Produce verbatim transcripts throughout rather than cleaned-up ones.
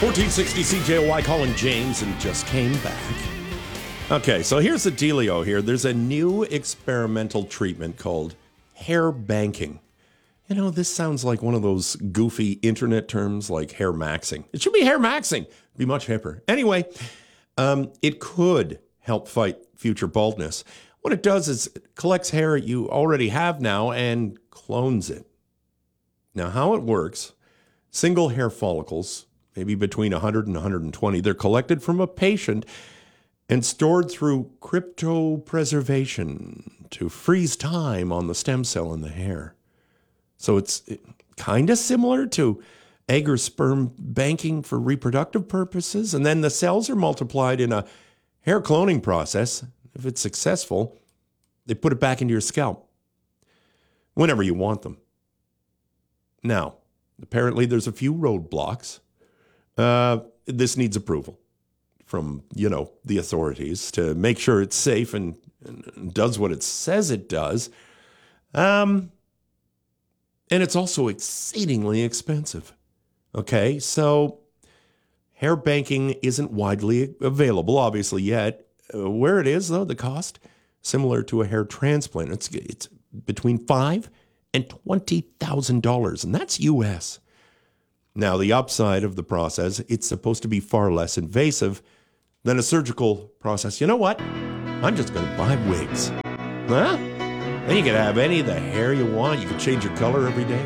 fourteen sixty C J O Y, calling James and just came back. Okay, so here's the dealio here. There's a new experimental treatment called hair banking. You know, this sounds like one of those goofy internet terms like hair maxing. It should be hair maxing. Be much hipper. Anyway, um, it could help fight future baldness. What it does is it collects hair you already have now and clones it. Now, how it works, single hair follicles, maybe between one hundred and one hundred twenty, they're collected from a patient and stored through cryopreservation to freeze time on the stem cell in the hair. So it's kind of similar to egg or sperm banking for reproductive purposes, and then the cells are multiplied in a hair cloning process. If it's successful, they put it back into your scalp whenever you want them. Now, apparently there's a few roadblocks. Uh, this needs approval from, you know, the authorities to make sure it's safe and, and does what it says it does. Um, and it's also exceedingly expensive. Okay, so hair banking isn't widely available, obviously, yet. Uh, where it is, though, the cost, similar to a hair transplant, it's, it's between five thousand dollars and twenty thousand dollars, and that's U S. Now, the upside of the process, it's supposed to be far less invasive than a surgical process. You know what? I'm just going to buy wigs. Huh? Then you can have any of the hair you want. You can change your color every day.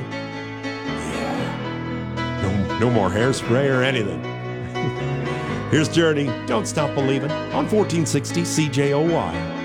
Yeah. No, no more hairspray or anything. Here's Journey, Don't Stop Believing, on fourteen sixty C J O Y.